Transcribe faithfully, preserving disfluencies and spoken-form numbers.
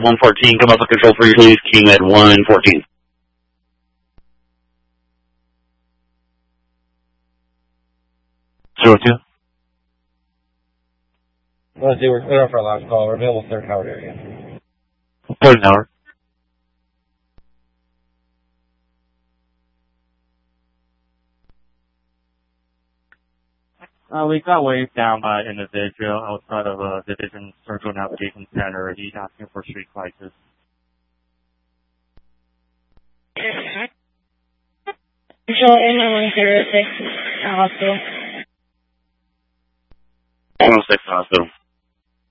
one fourteen, come up with control three, please. King at one fourteen. zero two. Let's see, we're clear for our last call. We're available third Howard area. Third Howard. Uh, we got waved down by an individual outside of a Division Circle Navigation Center. He's asking for street crisis. Control in one zero six hospital. one oh six hospital.